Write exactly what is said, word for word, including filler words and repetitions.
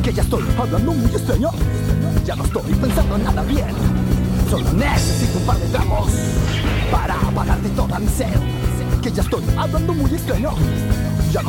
Que ya estoy hablando muy extraño. Ya no estoy pensando en nada bien. Solo necesito un par de tragos para apagarte toda mi sed. Que ya estoy hablando muy extraño. Ya no